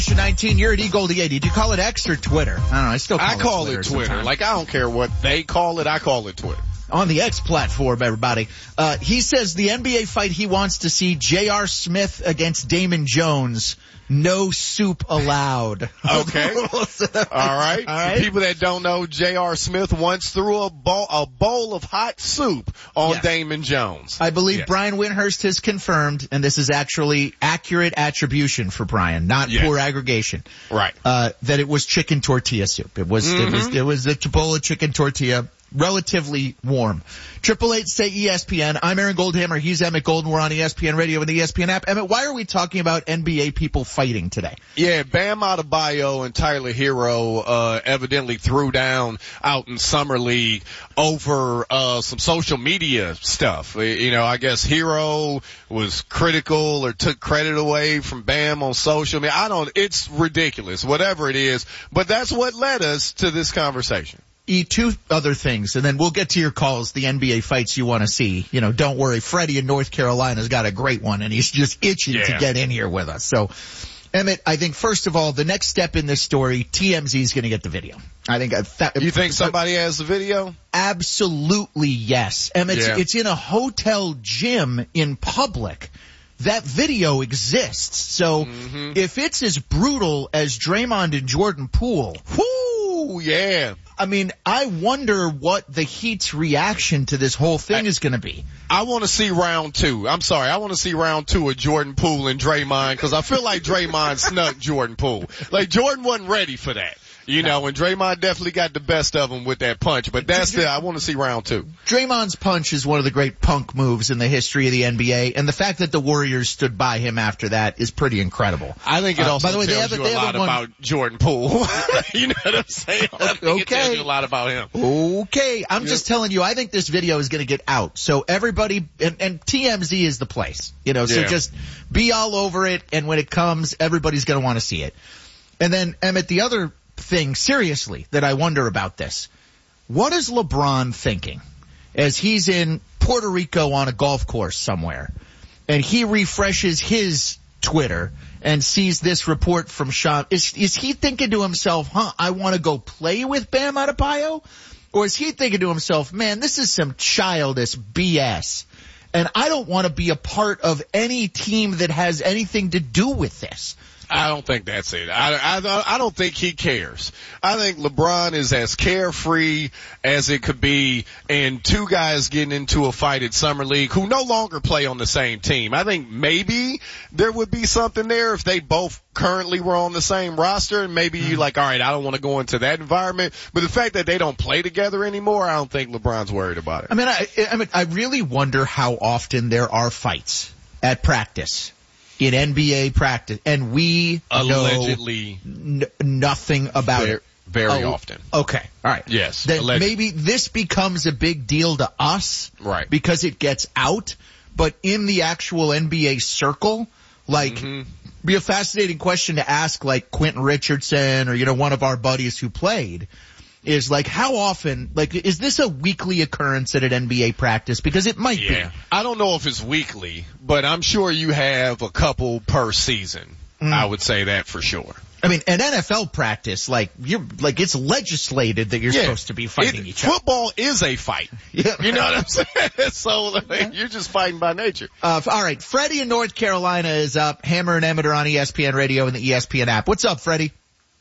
19, you're at eGoldie80. Do you call it X or Twitter? I don't know. I still call it Twitter. Like, I don't care what they call it. I call it Twitter. On the X platform, everybody. He says the NBA fight he wants to see, J.R. Smith against Damon Jones. No soup allowed. Okay. All right. People that don't know, J.R. Smith once threw a bowl of hot soup on Damon Jones. I believe Brian Windhurst has confirmed, and this is actually accurate attribution for Brian, not poor aggregation. Right. That it was chicken tortilla soup. It was a bowl of chicken tortilla. Relatively warm. 888 say ESPN. I'm Aaron Goldhammer. He's Emmett Golden. We're on ESPN Radio and the ESPN app. Emmett, why are we talking about NBA people fighting today? Yeah, Bam Adebayo and Tyler Hero evidently threw down out in Summer League over some social media stuff. You know, I guess Hero was critical or took credit away from Bam on social media. It's ridiculous, whatever it is. But that's what led us to this conversation. Two other things, and then we'll get to your calls, the NBA fights you want to see. You know, don't worry. Freddie in North Carolina's got a great one, and he's just itching to get in here with us. So, Emmett, I think, first of all, the next step in this story, TMZ is going to get the video. I think you think somebody has the video? Absolutely, yes. Emmett, it's in a hotel gym in public. That video exists. So, if it's as brutal as Draymond and Jordan Poole, yeah. I mean, I wonder what the Heat's reaction to this whole thing is going to be. I want to see round two. I'm sorry. I want to see round two of Jordan Poole and Draymond because I feel like Draymond snuck Jordan Poole. Like, Jordan wasn't ready for that. You know, and Draymond definitely got the best of him with that punch, but I want to see round two. Draymond's punch is one of the great punk moves in the history of the NBA, and the fact that the Warriors stood by him after that is pretty incredible. I think it also tells you a lot about Jordan Poole. You know what I'm saying? It tells you a lot about him. Okay. I'm just telling you, I think this video is going to get out. So everybody, and TMZ is the place, you know, so just be all over it, and when it comes, everybody's going to want to see it. And then, Emmett, the other thing, seriously, that I wonder about this. What is LeBron thinking as he's in Puerto Rico on a golf course somewhere and he refreshes his Twitter and sees this report from Sean? Is he thinking to himself, I want to go play with Bam Adebayo? Or is he thinking to himself, man, this is some childish BS and I don't want to be a part of any team that has anything to do with this? I don't think that's it. I don't think he cares. I think LeBron is as carefree as it could be, and two guys getting into a fight at Summer League who no longer play on the same team. I think maybe there would be something there if they both currently were on the same roster, and maybe you're like, all right, I don't want to go into that environment. But the fact that they don't play together anymore, I don't think LeBron's worried about it. I mean, I really wonder how often there are fights at practice. In NBA practice, and we allegedly know nothing about it. Very often. Okay. All right. Yes. Then maybe this becomes a big deal to us. Right. Because it gets out. But in the actual NBA circle, like, be a fascinating question to ask, like Quentin Richardson or, you know, one of our buddies who played. Is like, how often, like, is this a weekly occurrence at an NBA practice? Because it might be. I don't know if it's weekly, but I'm sure you have a couple per season. I would say that for sure. I mean, an NFL practice, it's legislated that you're supposed to be fighting each other. Football is a fight. Yeah. You know what I'm saying? So, you're just fighting by nature. All right. Freddie in North Carolina is up. Hammer and Emmett are on ESPN Radio and the ESPN app. What's up, Freddie?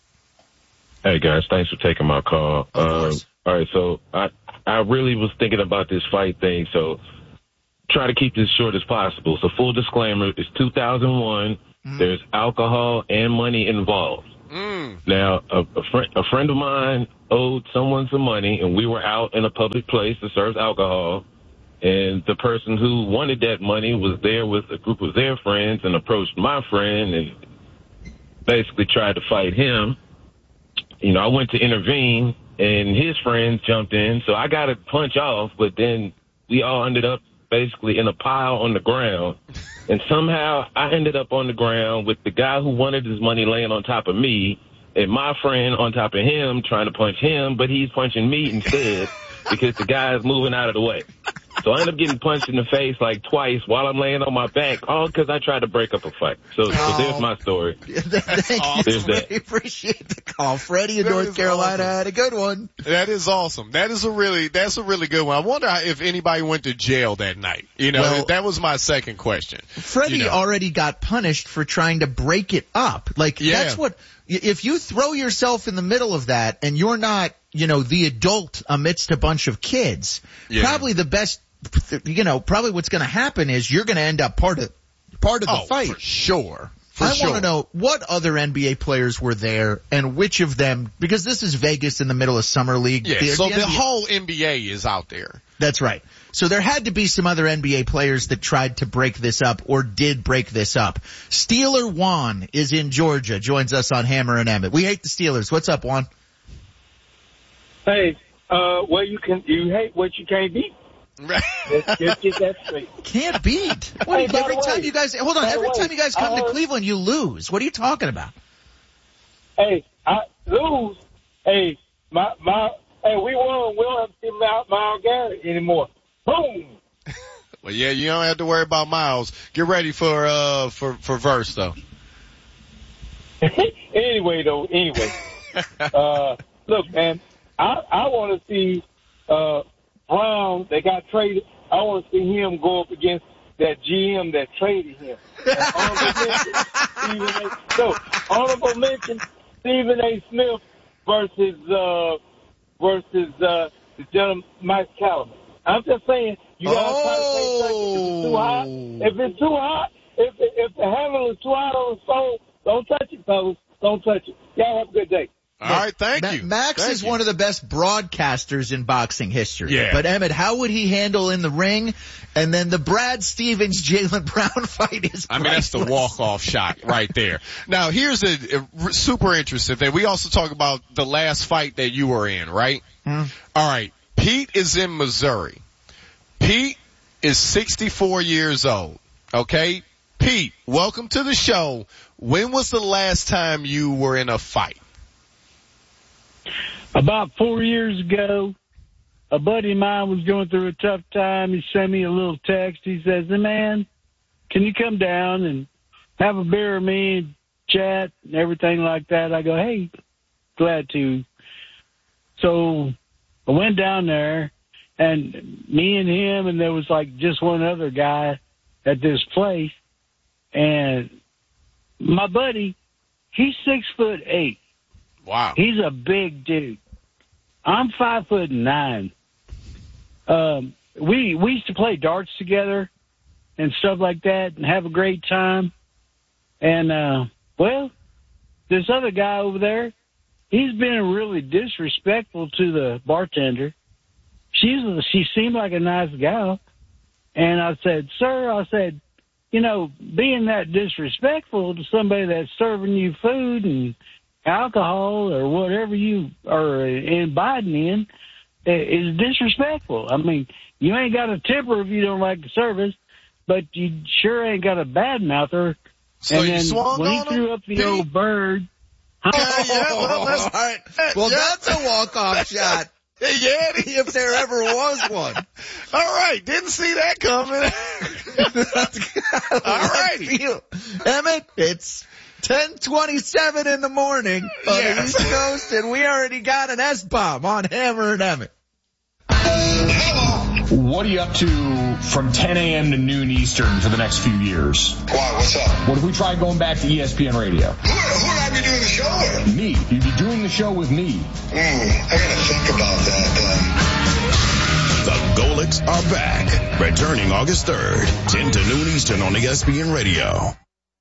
Hey guys, thanks for taking my call. All right, so I really was thinking about this fight thing, so try to keep this short as possible. So full disclaimer, it's 2001. There's alcohol and money involved. Now, a friend of mine owed someone some money, and we were out in a public place that serves alcohol, and the person who wanted that money was there with a group of their friends and approached my friend and basically tried to fight him. You know, I went to intervene, and his friends jumped in, so I got to punch off, but then we all ended up basically in a pile on the ground, and somehow I ended up on the ground with the guy who wanted his money laying on top of me, and my friend on top of him trying to punch him, but he's punching me instead because the guy is moving out of the way. So I ended up getting punched in the face like twice while I'm laying on my back, all because I tried to break up a fight. So there's my story. Thank you. We appreciate the call. Freddie in North Carolina had a good one. That is awesome. That's a really good one. I wonder if anybody went to jail that night. That was my second question. Freddie already got punished for trying to break it up. That's what, if you throw yourself in the middle of that and you're not, the adult amidst a bunch of kids, probably the best, probably what's going to happen is you're going to end up part of the fight. For sure. I want to know what other NBA players were there and which of them, because this is Vegas in the middle of Summer League. Yeah, the whole NBA is out there. That's right. So there had to be some other NBA players that tried to break this up or did break this up. Steeler Juan is in Georgia, joins us on Hammer and Emmett. We hate the Steelers. What's up, Juan? Hey, you hate what you can't beat. Let's just get that straight. Can't beat. Every time you guys come to Cleveland, you lose. What are you talking about? Hey, I lose. Hey, we won. We don't have to see Myles Garrett anymore. Boom. Well, yeah, you don't have to worry about Miles. Get ready for verse though. Anyway, look, man, I want to see Brown. They got traded. I want to see him go up against that GM that traded him. Honorable mention Stephen A. Smith versus the gentleman Mike Callaway. I'm just saying, you got to try to say too hot. If it's too hot, if the handle is too hot on the stove, don't touch it, fellas. Don't touch it. Y'all have a good day. All right, thank you. Max is one of the best broadcasters in boxing history. Yeah. But Emmett, how would he handle in the ring? And then the Brad Stevens, Jaylen Brown fight is priceless. I mean, that's the walk-off shot right there. Now, here's a super interesting thing. We also talk about the last fight that you were in, right? All right. Pete is in Missouri. Pete is 64 years old. Okay? Pete, welcome to the show. When was the last time you were in a fight? About 4 years ago, a buddy of mine was going through a tough time. He sent me a little text. He says, "Hey, man, can you come down and have a beer with me and chat and everything like that?" I go, "Hey, glad to." So I went down there, and me and him, and there was like just one other guy at this place. And my buddy, he's 6'8". Wow. He's a big dude. I'm 5'9". We used to play darts together and stuff like that and have a great time. And, this other guy over there, he's been really disrespectful to the bartender. She seemed like a nice gal. And I said, "Sir," being that disrespectful to somebody that's serving you food and alcohol or whatever you are imbibing in is disrespectful. I mean, you ain't got a temper if you don't like the service, but you sure ain't got a bad mouther. So and you then swung when he on threw him, up the Pete? old bird. That's a walk-off shot. Yeah, if there ever was one. All right, didn't see that coming. All right, Emmett, it's 10:27 in the morning on the East Coast, and we already got an S-bomb on Hammer and Emmett. What are you up to from 10 a.m. to noon Eastern for the next few years? Why? What's up? What if we try going back to ESPN Radio? Who would I be doing the show with? Me. You'd be doing the show with me. I gotta think about that. The Golics are back. Returning August 3rd, 10 to noon Eastern on ESPN Radio.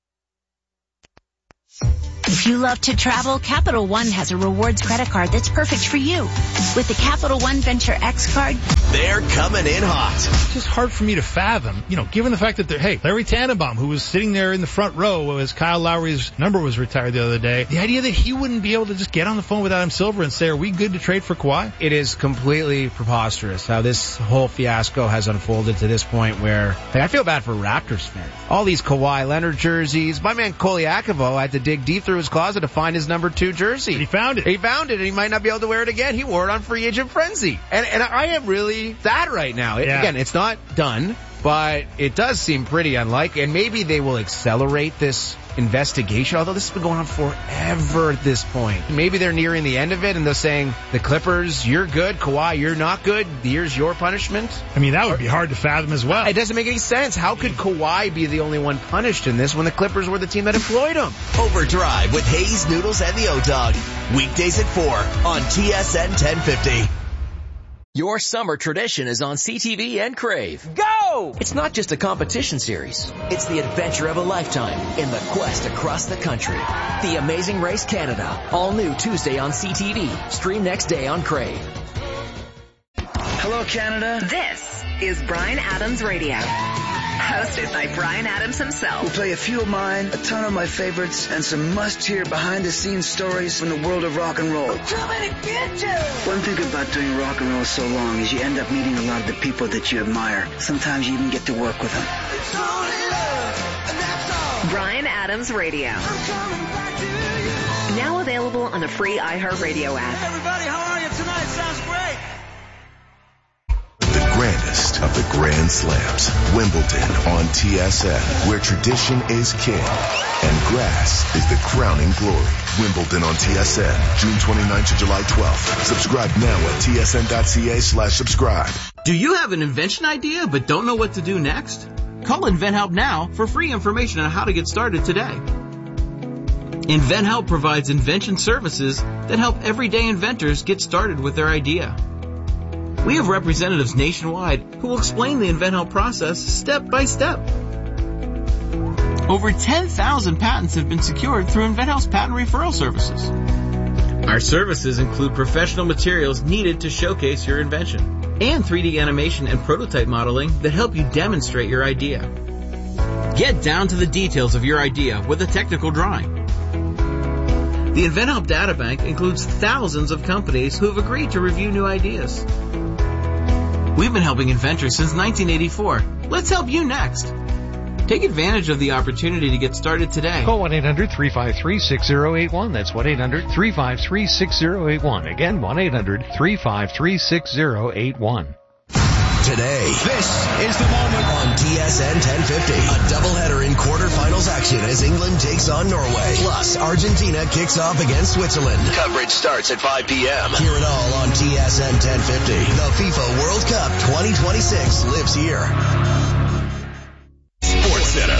If you love to travel, Capital One has a rewards credit card that's perfect for you. With the Capital One Venture X card, they're coming in hot. It's just hard for me to fathom, given the fact that Larry Tannenbaum, who was sitting there in the front row as Kyle Lowry's number was retired the other day, the idea that he wouldn't be able to just get on the phone with Adam Silver and say, "Are we good to trade for Kawhi?" It is completely preposterous how this whole fiasco has unfolded to this point where, I feel bad for Raptors fans. All these Kawhi Leonard jerseys. My man Koliakovo had to dig deep through his closet to find his number 2 jersey. He found it. He found it, and he might not be able to wear it again. He wore it on Free Agent Frenzy. And I am really sad right now. Again, it's not done, but it does seem pretty unlikely. And maybe they will accelerate this investigation, although this has been going on forever at this point. Maybe they're nearing the end of it, and they're saying, the Clippers, you're good. Kawhi, you're not good. Here's your punishment. I mean, that would be hard to fathom as well. It doesn't make any sense. How could Kawhi be the only one punished in this when the Clippers were the team that employed him? Overdrive with Hayes, Noodles, and the O-Dog. Weekdays at 4 on TSN 1050. Your summer tradition is on CTV and Crave. Go! It's not just a competition series. It's the adventure of a lifetime in the quest across the country. The Amazing Race Canada. All new Tuesday on CTV. Stream next day on Crave. Hello, Canada. This is Bryan Adams Radio. Hosted by Bryan Adams himself. We'll play a few of mine, a ton of my favorites, and some must-hear behind-the-scenes stories from the world of rock and roll. One thing about doing rock and roll so long is you end up meeting a lot of the people that you admire. Sometimes you even get to work with them. Bryan Adams Radio. Now available on the free iHeartRadio app. Everybody, how are you tonight? Sounds great. The grandest of the Grand Slams. Wimbledon on TSN, where tradition is king and grass is the crowning glory. Wimbledon on TSN, June 29th to July 12th. Subscribe now at tsn.ca/subscribe. Do you have an invention idea but don't know what to do next? Call InventHelp now for free information on how to get started today. InventHelp provides invention services that help everyday inventors get started with their idea. We have representatives nationwide who will explain the InventHelp process step by step. Over 10,000 patents have been secured through InventHelp's patent referral services. Our services include professional materials needed to showcase your invention and 3D animation and prototype modeling that help you demonstrate your idea. Get down to the details of your idea with a technical drawing. The InventHelp Databank includes thousands of companies who have agreed to review new ideas. We've been helping inventors since 1984. Let's help you next. Take advantage of the opportunity to get started today. Call 1-800-353-6081. That's 1-800-353-6081. Again, 1-800-353-6081. Today, this is the moment on TSN 1050. A doubleheader in quarterfinals action as England takes on Norway. Plus, Argentina kicks off against Switzerland. Coverage starts at 5 p.m. Hear it all on TSN 1050. The FIFA World Cup 2026 lives here. Sports Center.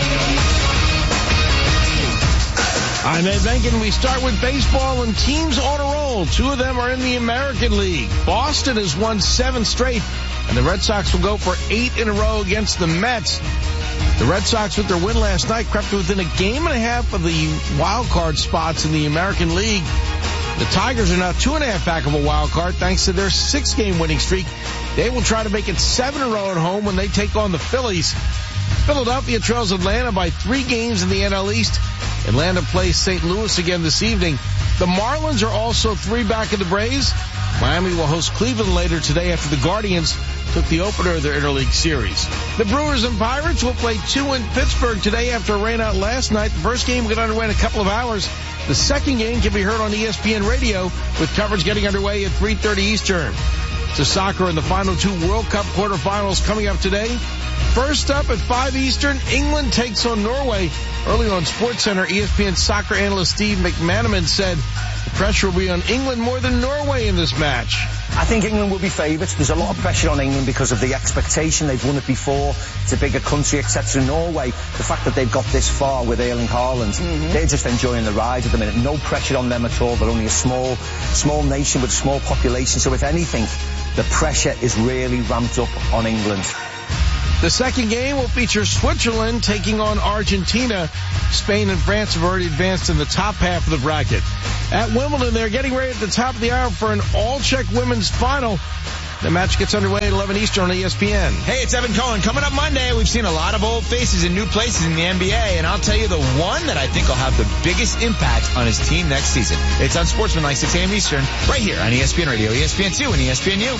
I'm Ed Benkin. We start with baseball and teams on a roll. Two of them are in the American League. Boston has won 7 straight, and the Red Sox will go for 8 in a row against the Mets. The Red Sox, with their win last night, crept within a game and a half of the wild card spots in the American League. The Tigers are now 2.5 back of a wild card thanks to their 6-game winning streak. They will try to make it 7 in a row at home when they take on the Phillies. Philadelphia trails Atlanta by 3 games in the NL East. Atlanta plays St. Louis again this evening. The Marlins are also 3 back of the Braves. Miami will host Cleveland later today after the Guardians took the opener of their interleague series. The Brewers and Pirates will play 2 in Pittsburgh today after a rain out last night. The first game will get underway in a couple of hours. The second game can be heard on ESPN Radio with coverage getting underway at 3:30 Eastern. To soccer in the final 2 World Cup quarterfinals coming up today. First up at 5 Eastern, England takes on Norway. Early on SportsCenter, ESPN soccer analyst Steve McManaman said the pressure will be on England more than Norway in this match. I think England will be favourites. There's a lot of pressure on England because of the expectation. They've won it before. It's a bigger country, etc. Norway, the fact that they've got this far with Erling Haaland, they're just enjoying the ride at the minute. No pressure on them at all. They're only a small nation with a small population. So if anything, the pressure is really ramped up on England. The second game will feature Switzerland taking on Argentina. Spain and France have already advanced in the top half of the bracket. At Wimbledon, they're getting ready at the top of the hour for an all-Czech women's final. The match gets underway at 11 Eastern on ESPN. Hey, it's Evan Cohen. Coming up Monday, we've seen a lot of old faces in new places in the NBA, and I'll tell you the one that I think will have the biggest impact on his team next season. It's on Sportsmanlike, 6 a.m. Eastern, right here on ESPN Radio, ESPN2, and ESPNU.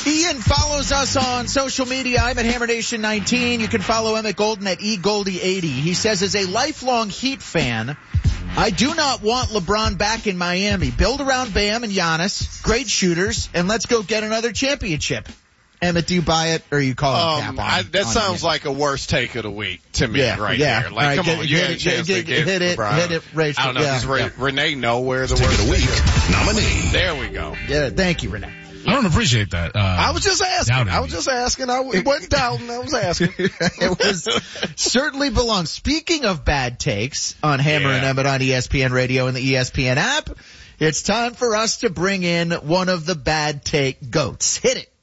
Ian follows us on social media. I'm at HammerNation19. You can follow Emmett Golden at eGoldie80. He says, as a lifelong Heat fan, I do not want LeBron back in Miami. Build around Bam and Giannis, great shooters, and let's go get another championship. Emmett, do you buy it, or are you calling cap on? That sounds like a worst take of the week to me there. Like, right, come on, you had a chance to get LeBron. Hit it, Rachel. I don't know, does Renee know where the take worst of the week nominee? There we go. Yeah, thank you, Renee. I don't appreciate that. I was just asking. I wasn't doubting. I was asking. It was certainly belongs. Speaking of bad takes on Hammer and Emmett on ESPN Radio and the ESPN app, it's time for us to bring in one of the bad take goats. Hit it.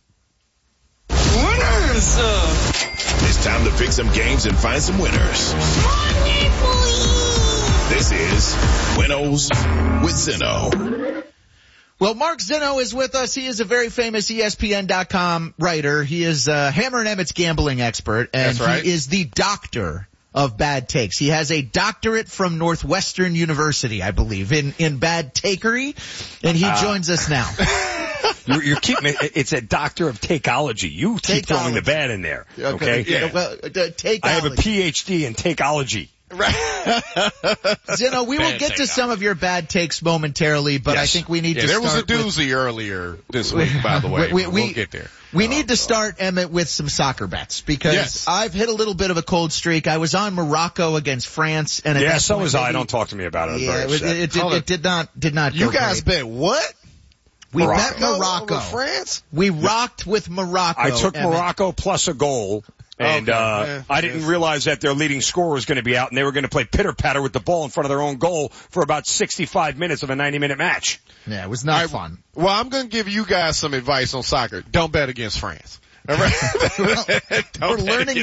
Winners! It's time to pick some games and find some winners. This is Winnows with Zinno. Well, Mark Zinno is with us. He is a very famous ESPN.com writer. He is Hammer and Emmett's gambling expert, and he is the doctor of bad takes. He has a doctorate from Northwestern University, I believe, in bad takery, and he joins us now. You're keeping it. It's a doctor of takeology. You keep throwing the bad in there. Okay. Yeah. Well, takeology. I have a PhD in takeology. Right. Zeno, we will get to some of your bad takes momentarily, but I think we need to start. There was a doozy earlier this week, by the way. We'll get there. We need to start, Emmett, with some soccer bets because I've hit a little bit of a cold streak. I was on Morocco against France, and so was I. Don't talk to me about it. It did not. You guys bet what? We bet Morocco. France? We rocked with Morocco. I took Morocco plus a goal. And I didn't realize that their leading scorer was going to be out, and they were going to play pitter-patter with the ball in front of their own goal for about 65 minutes of a 90-minute match. Yeah, it was not fun. Well, I'm going to give you guys some advice on soccer. Don't bet against France. All right. We're learning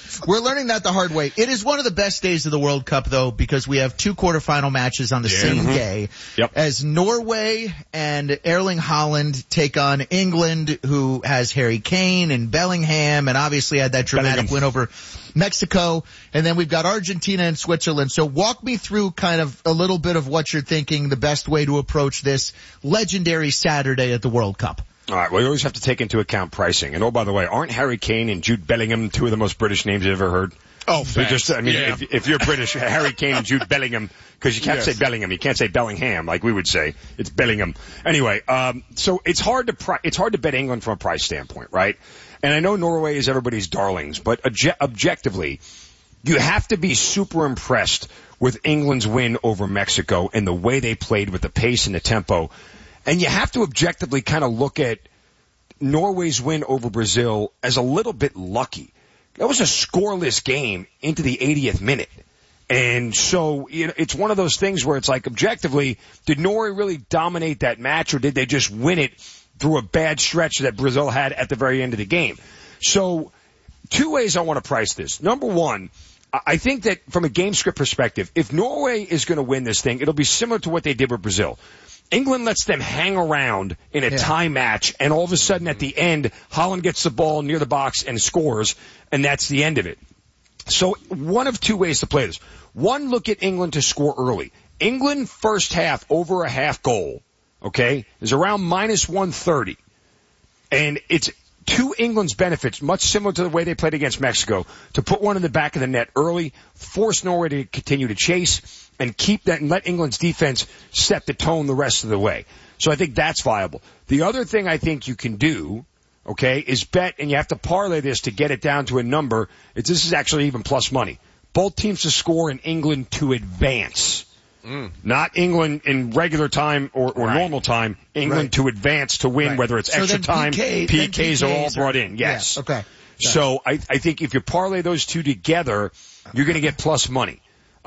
that the hard way. It is one of the best days of the World Cup, though, because we have two quarterfinal matches on the same day. Yep. As Norway and Erling Haaland take on England, who has Harry Kane and Bellingham, and obviously had that dramatic win over Mexico. And then we've got Argentina and Switzerland. So walk me through kind of a little bit of what you're thinking the best way to approach this legendary Saturday at the World Cup. All right, well, you always have to take into account pricing. And, by the way, aren't Harry Kane and Jude Bellingham two of the most British names you've ever heard? Oh, facts. If you're British, Harry Kane and Jude Bellingham, because you can't say Bellingham, you can't say Bellingham like we would say. It's Bellingham. Anyway, so it's hard to bet England from a price standpoint, right? And I know Norway is everybody's darlings, but objectively, you have to be super impressed with England's win over Mexico and the way they played with the pace and the tempo. And you have to objectively kind of look at Norway's win over Brazil as a little bit lucky. That was a scoreless game into the 80th minute. And so, it's one of those things where it's like, objectively, did Norway really dominate that match, or did they just win it through a bad stretch that Brazil had at the very end of the game? So, two ways I want to price this. Number one, I think that from a game script perspective, if Norway is going to win this thing, it'll be similar to what they did with Brazil. England lets them hang around in a tie match, and all of a sudden at the end, Haaland gets the ball near the box and scores, and that's the end of it. So one of two ways to play this. One, look at England to score early. England first half over a half goal, okay, is around minus 130. And it's to England's benefits, much similar to the way they played against Mexico, to put one in the back of the net early, force Norway to continue to chase, and keep that and let England's defense set the tone the rest of the way. So I think that's viable. The other thing I think you can do, okay, is bet, and you have to parlay this to get it down to a number. This is actually even plus money. Both teams to score and England to advance. Not England in regular time or normal time. England to advance to win, whether it's extra time. PKs are all brought in. Yes. Yeah, okay. So I think if you parlay those two together, you're going to get plus money.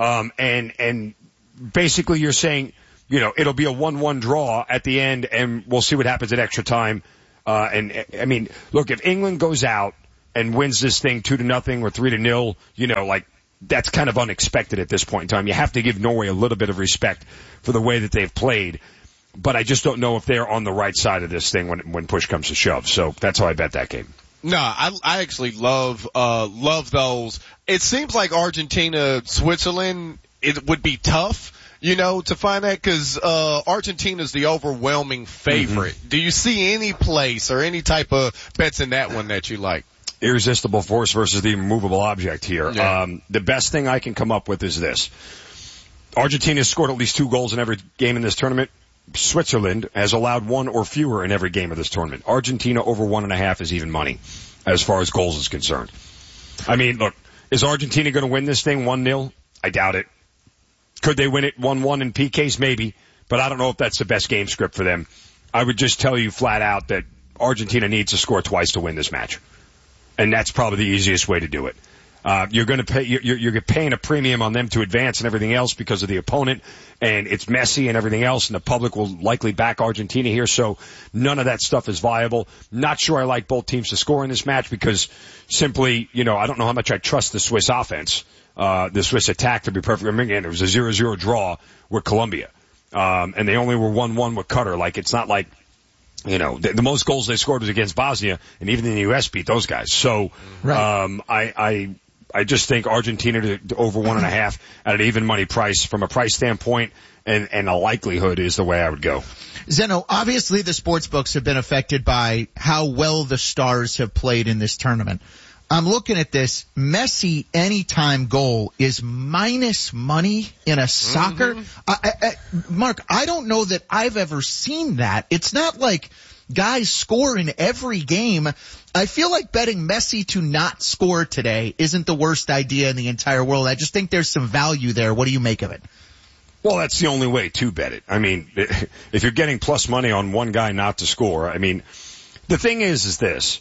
And basically you're saying, it'll be a 1-1 draw at the end, and we'll see what happens at extra time. And I mean, look, if England goes out and wins this thing 2-0 or 3-0, that's kind of unexpected at this point in time. You have to give Norway a little bit of respect for the way that they've played. But I just don't know if they're on the right side of this thing when push comes to shove. So that's how I bet that game. No, I actually love those. It seems like Argentina, Switzerland, it would be tough. to find that? Because Argentina's the overwhelming favorite. Do you see any place or any type of bets in that one that you like? Irresistible force versus the immovable object here. Yeah. The best thing I can come up with is this. Argentina has scored at least 2 goals in every game in this tournament. Switzerland has allowed 1 or fewer in every game of this tournament. Argentina over 1.5 is even money as far as goals is concerned. I mean, look, is Argentina going to win this thing 1-0? I doubt it. Could they win it 1-1 in PKs? Maybe. But I don't know if that's the best game script for them. I would just tell you flat out that Argentina needs to score twice to win this match. And that's probably the easiest way to do it. You're going to pay, you're paying a premium on them to advance and everything else because of the opponent, and it's Messi and everything else, and the public will likely back Argentina here, so none of that stuff is viable. Not sure I like both teams to score in this match because simply, I don't know how much I trust the Swiss offense, the Swiss attack, to be perfectly again, it was a 0-0 draw with Colombia. And they only were 1-1 with Qatar. Like, it's not like, the most goals they scored was against Bosnia, and even the U.S. beat those guys. So, right. I just think Argentina to over 1.5 at an even money price from a price standpoint and a likelihood is the way I would go. Zeno, obviously the sports books have been affected by how well the Stars have played in this tournament. I'm looking at this. Messi anytime goal is minus money in a soccer. Mark, I don't know that I've ever seen that. It's not like guys score in every game. I feel like betting Messi to not score today isn't the worst idea in the entire world. I just think there's some value there. What do you make of it? Well, that's the only way to bet it. I mean, if you're getting plus money on one guy not to score, I mean, the thing is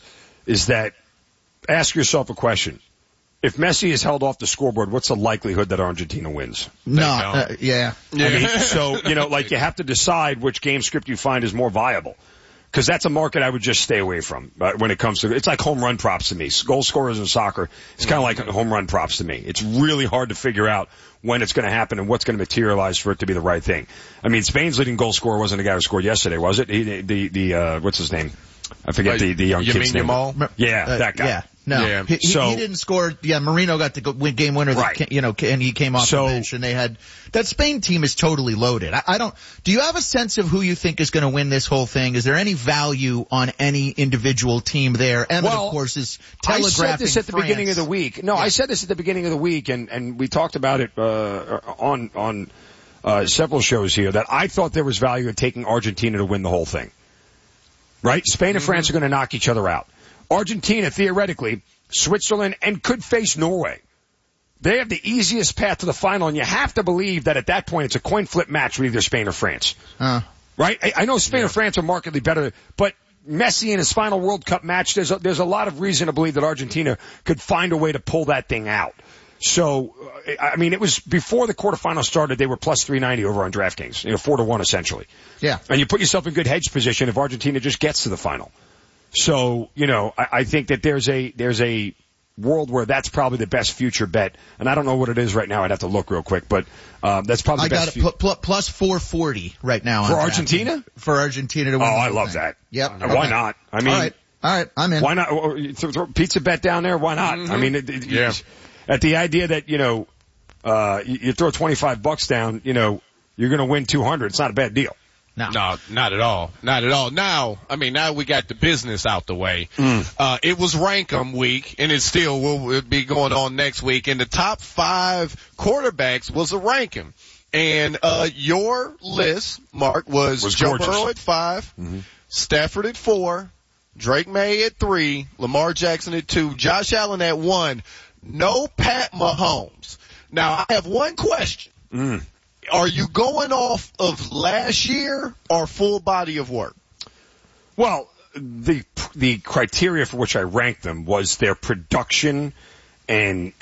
that ask yourself a question. If Messi is held off the scoreboard, what's the likelihood that Argentina wins? Yeah. I mean, so, you have to decide which game script you find is more viable. Because that's a market I would just stay away from when it comes to, it's like home run props to me. Goal scorers in soccer, it's kind of like home run props to me. It's really hard to figure out when it's going to happen and what's going to materialize for it to be the right thing. I mean, Spain's leading goal scorer wasn't the guy who scored yesterday, was it? What's his name? I forget the young kid's name. Yeah, that guy. Yeah. No, yeah. He didn't score. Yeah, Marino got the game winner. Right. And he came off the bench, and they had that Spain team is totally loaded. I don't. Do you have a sense of who you think is going to win this whole thing? Is there any value on any individual team there? Emma, of course, is telegraphing. I said this at the beginning of the week. No, yeah. I said this at the beginning of the week, and we talked about it on several shows here. That I thought there was value in taking Argentina to win the whole thing. Right? Spain and France are going to knock each other out. Argentina, theoretically, Switzerland, and could face Norway. They have the easiest path to the final, and you have to believe that at that point it's a coin flip match with either Spain or France. Right? I know Spain or France are markedly better, but Messi in his final World Cup match, there's a lot of reason to believe that Argentina could find a way to pull that thing out. So, I mean, it was before the quarterfinals started, they were plus 390 over on DraftKings, 4-1 essentially. Yeah. And you put yourself in good hedge position if Argentina just gets to the final. So, I think that there's a world where that's probably the best future bet. And I don't know what it is right now. I'd have to look real quick, but, that's probably the best. I got it plus 440 right now. For Argentina? For Argentina to win. Oh, I love that. Yep. Why not? I mean. All right. I'm in. Why not? Throw pizza bet down there. Why not? I mean, at the idea that, you throw $25 down, you're going to win 200. It's not a bad deal. No, not at all. Not at all. Now we got the business out the way. It was Rankum week, and it still will be going on next week. And the top 5 quarterbacks was a Rankum. And, your list, Mark, was Joe Burrow at 5, Stafford at 4, Drake May at 3, Lamar Jackson at 2, Josh Allen at 1, no Pat Mahomes. Now, I have one question. Are you going off of last year or full body of work? Well, the criteria for which I ranked them was their production and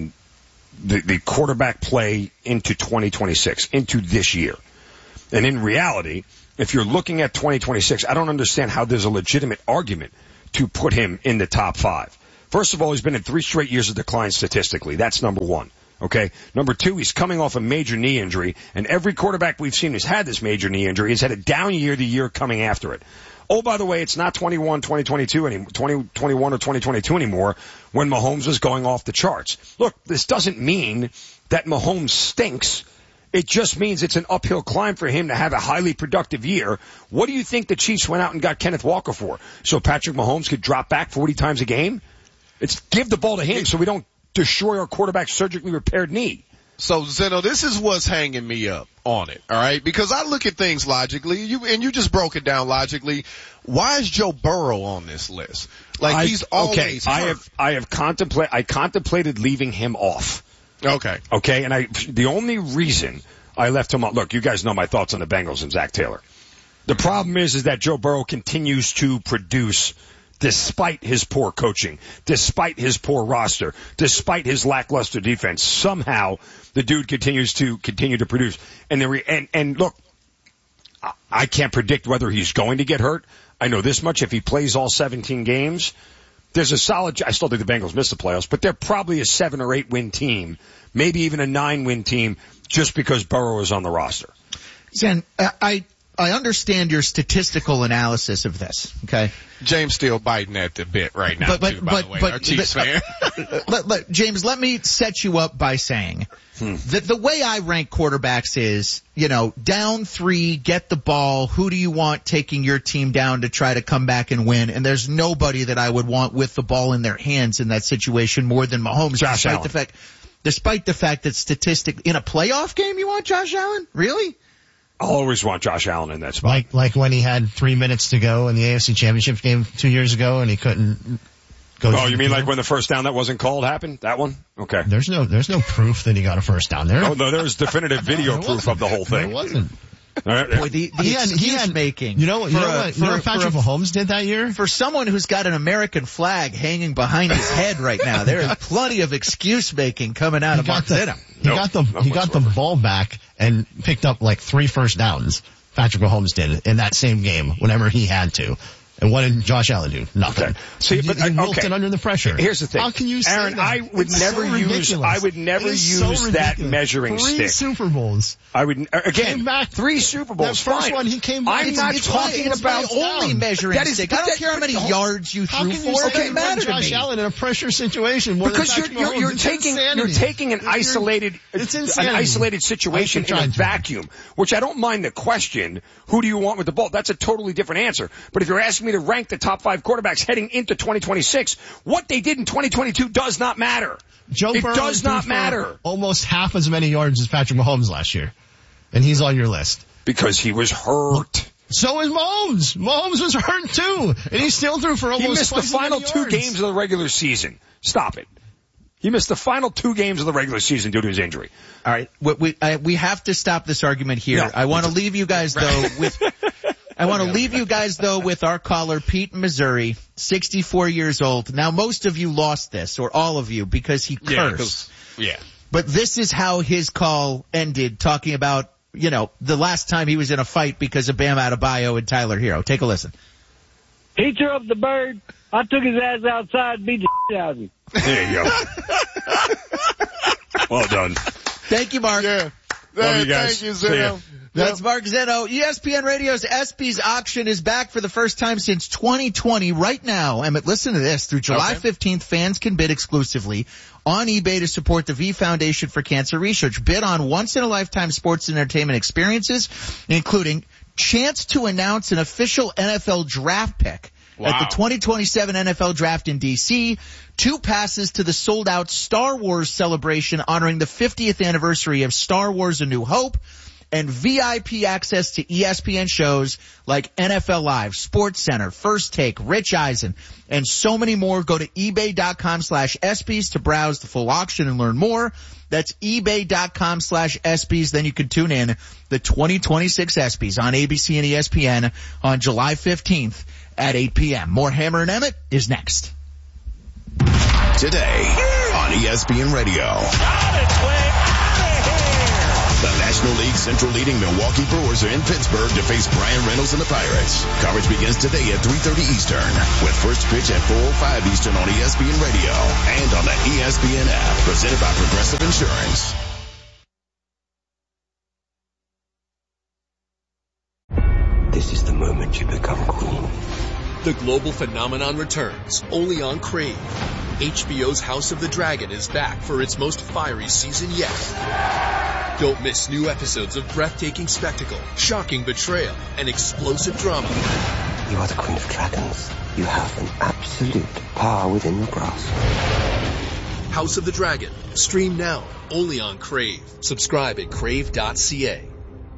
the quarterback play into 2026, into this year. And in reality, if you're looking at 2026, I don't understand how there's a legitimate argument to put him in the top 5. First of all, he's been in 3 straight years of decline statistically. That's number 1. Okay. Number 2, he's coming off a major knee injury, and every quarterback we've seen who's had this major knee injury has had a down year the year coming after it. Oh, by the way, it's not 2021 or 2022 anymore when Mahomes was going off the charts. Look, this doesn't mean that Mahomes stinks. It just means it's an uphill climb for him to have a highly productive year. What do you think the Chiefs went out and got Kenneth Walker for? So Patrick Mahomes could drop back 40 times a game? It's give the ball to him so we don't destroy our quarterback's surgically repaired knee. So, Zeno, this is what's hanging me up on it, all right? Because I look at things logically, you just broke it down logically. Why is Joe Burrow on this list? Like, he's always hurt. I contemplated leaving him off. Okay. Okay, and the only reason I left him off, look, you guys know my thoughts on the Bengals and Zach Taylor. The problem is that Joe Burrow continues to produce despite his poor coaching, despite his poor roster, despite his lackluster defense. Somehow the dude continues to produce. And look, I can't predict whether he's going to get hurt. I know this much: if he plays all 17 games, there's a solid. I still think the Bengals miss the playoffs, but they're probably a 7 or 8 win team, maybe even a 9 win team, just because Burrow is on the roster. Zen, I understand your statistical analysis of this, okay? James still biting at the bit right now, by the way, our Chiefs fan. James, let me set you up by saying that the way I rank quarterbacks is, down 3, get the ball, who do you want taking your team down to try to come back and win? And there's nobody that I would want with the ball in their hands in that situation more than Mahomes. Josh Allen. Despite the fact that in a playoff game you want Josh Allen? Really? I'll always want Josh Allen in that spot. Like when he had 3 minutes to go in the AFC Championship game 2 years ago and he couldn't go. Oh, you mean like when the first down that wasn't called happened? That one? Okay. There's no proof that he got a first down there. Oh, no, there's definitive video proof of the whole thing. There wasn't. Boy, the excuse making. You know what Patrick Mahomes did that year? For someone who's got an American flag hanging behind his head right now, there is plenty of excuse making coming out of Mark Zeno. He got the ball back and picked up like 3 first downs. Patrick Mahomes did in that same game whenever he had to. And what did Josh Allen do? Nothing. Okay. See, but he wilted under the pressure. Here's the thing. How can you say Aaron, that? I would never use that measuring 3 stick. Super Bowls. I would came back 3 Super Bowls. That first fine. one he came back. I'm not talking about only measuring stick. I don't care how many yards you threw for. It doesn't matter to me. Josh Allen in a pressure situation because you're taking an isolated situation in a vacuum, which I don't mind the question. Who do you want with the ball? That's a totally different answer. But if you're asking me to rank the top 5 quarterbacks heading into 2026, what they did in 2022 does not matter. It does not matter. Almost half as many yards as Patrick Mahomes last year. And he's on your list. Because he was hurt. So is Mahomes. Mahomes was hurt too. And he still threw for almost He missed the final 2 games of the regular season. Stop it. He missed the final 2 games of the regular season due to his injury. All right. We have to stop this argument here. No, I want to leave you guys though with our caller, Pete in Missouri, 64 years old. Now, most of you lost this, or all of you, because he cursed. Yeah. But this is how his call ended, talking about, the last time he was in a fight because of Bam Adebayo and Tyler Hero. Take a listen. He threw up the bird. I took his ass outside and beat the shit out of him. There you go. Well done. Thank you, Mark. Yeah. Love you guys. Thank you, Zeno. That's Mark Zeno. ESPN Radio's ESPYs auction is back for the first time since 2020 right now. And listen to this. Through July 15th, fans can bid exclusively on eBay to support the V Foundation for Cancer Research. Bid on once-in-a-lifetime sports and entertainment experiences, including chance to announce an official NFL draft pick at the 2027 NFL Draft in D.C., 2 passes to the sold-out Star Wars celebration honoring the 50th anniversary of Star Wars A New Hope, and VIP access to ESPN shows like NFL Live, SportsCenter, First Take, Rich Eisen, and so many more. Go to ebay.com/ESPYs to browse the full auction and learn more. That's ebay.com/ESPYs. Then you can tune in the 2026 ESPYs on ABC and ESPN on July 15th at 8 p.m. More Hammer and Emmett is next. Today on ESPN Radio. The National League Central leading Milwaukee Brewers are in Pittsburgh to face Brian Reynolds and the Pirates. Coverage begins today at 3:30 Eastern, with first pitch at 4:05 Eastern on ESPN Radio and on the ESPN app, presented by Progressive Insurance. This is the moment you become queen. The global phenomenon returns, only on Crave. HBO's House of the Dragon is back for its most fiery season yet. Don't miss new episodes of breathtaking spectacle, shocking betrayal, and explosive drama. You are the Queen of Dragons. You have an absolute power within your grasp. House of the Dragon. Stream now, only on Crave. Subscribe at crave.ca.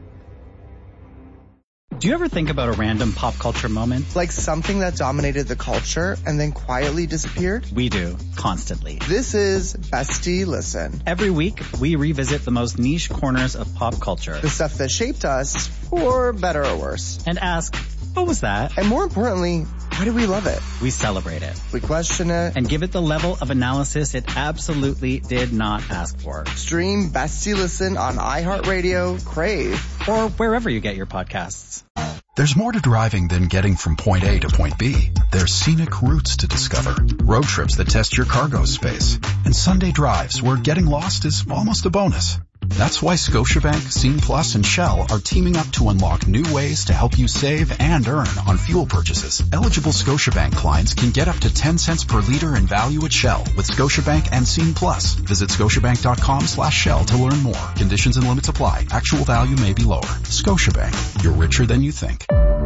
Do you ever think about a random pop culture moment? Like something that dominated the culture and then quietly disappeared? We do, constantly. This is Bestie Listen. Every week, we revisit the most niche corners of pop culture. The stuff that shaped us, for better or worse. And ask, what was that? And more importantly, why do we love it? We celebrate it. We question it. And give it the level of analysis it absolutely did not ask for. Stream Bestie Listen on iHeartRadio, Crave, or wherever you get your podcasts. There's more to driving than getting from point A to point B. There's scenic routes to discover, road trips that test your cargo space, and Sunday drives where getting lost is almost a bonus. That's why Scotiabank, Scene Plus, and Shell are teaming up to unlock new ways to help you save and earn on fuel purchases. Eligible Scotiabank clients can get up to 10 cents per liter in value at Shell with Scotiabank and Scene Plus. Visit scotiabank.com/Shell to learn more. Conditions and limits apply. Actual value may be lower. Scotiabank. You're richer than you think.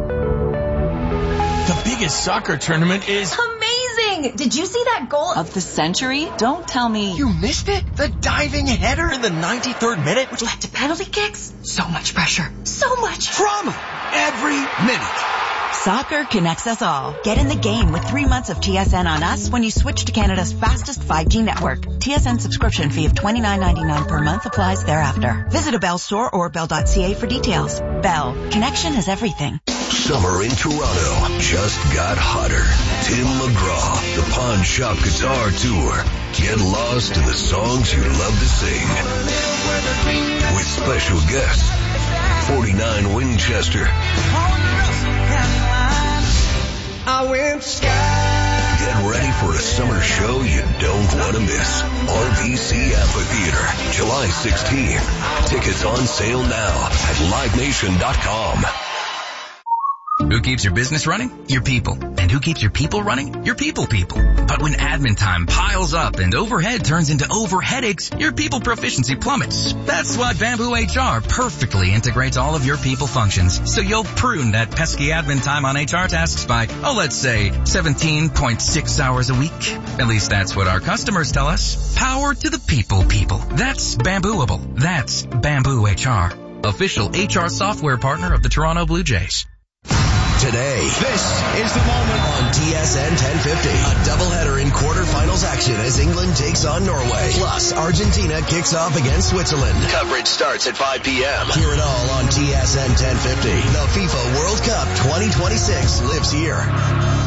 The biggest soccer tournament is amazing! Did you see that goal of the century? Don't tell me you missed it? The diving header in the 93rd minute, which led to penalty kicks? So much pressure. So much drama every minute. Soccer connects us all. Get in the game with 3 months of TSN on us when you switch to Canada's fastest 5G network. TSN subscription fee of $29.99 per month applies thereafter. Visit a Bell store or bell.ca for details. Bell. Connection is everything. Summer in Toronto just got hotter. Tim McGraw, the Pawn Shop Guitar Tour. Get lost in the songs you love to sing. With special guests, 49 Winchester. Get ready for a summer show you don't want to miss. RBC Amphitheater, July 16th. Tickets on sale now at livenation.com. Who keeps your business running? Your people. And who keeps your people running? Your people. But when admin time piles up and overhead turns into overheadaches, your people proficiency plummets. That's why Bamboo HR perfectly integrates all of your people functions. So you'll prune that pesky admin time on HR tasks by, let's say 17.6 hours a week. At least that's what our customers tell us. Power to the people. That's Bambooable. That's Bamboo HR. Official HR software partner of the Toronto Blue Jays. Today, this is the moment on TSN 1050. A doubleheader in quarterfinals action as England takes on Norway. Plus, Argentina kicks off against Switzerland. Coverage starts at 5 p.m. Hear it all on TSN 1050. The FIFA World Cup 2026 lives here.